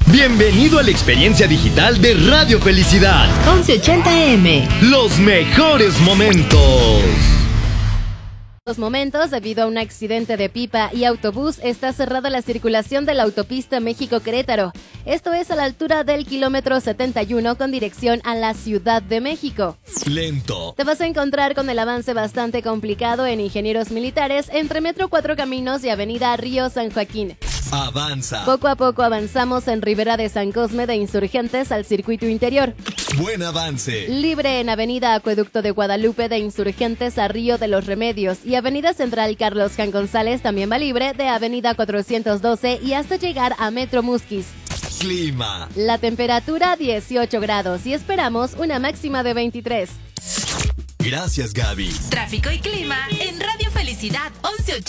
Bienvenido a la experiencia digital de Radio Felicidad. 1180M. Los mejores momentos. Momentos, debido a un accidente de pipa y autobús, está cerrada la circulación de la autopista México-Querétaro. Esto es a la altura del kilómetro 71 con dirección a la Ciudad de México. Lento. Te vas a encontrar con el avance bastante complicado en Ingenieros Militares entre Metro Cuatro Caminos y Avenida Río San Joaquín. Avanza. Poco a poco avanzamos en Ribera de San Cosme de Insurgentes al circuito interior. Buen avance. Libre en Avenida Acueducto de Guadalupe de Insurgentes a Río de los Remedios y Avenida Central Carlos Jan González también va libre de Avenida 412 y hasta llegar a Metro Musquis. Clima. La temperatura 18 grados y esperamos una máxima de 23. Gracias, Gaby. Tráfico y clima en Radio Felicidad 1180.